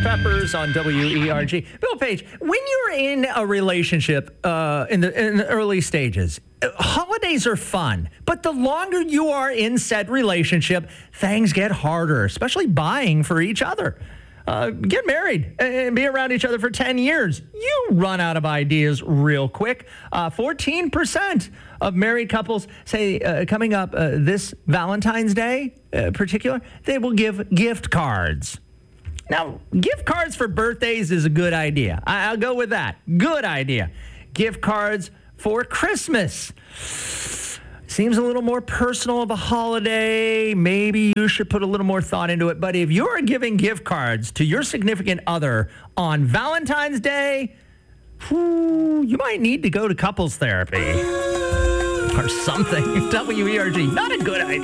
Peppers on WERG. Bill Page, when you're in a relationship in the early stages, holidays are fun, but the longer you are in said relationship, things get harder, especially buying for each other. Get married and be around each other for 10 years. You run out of ideas real quick. 14% of married couples say coming up this Valentine's Day particular, they will give gift cards. Now, gift cards for birthdays is a good idea. I'll go with that. Good idea. Gift cards for Christmas. Seems a little more personal of a holiday. Maybe you should put a little more thought into it. But if you're giving gift cards to your significant other on Valentine's Day, you might need to go to couples therapy or something. WERG, not a good idea.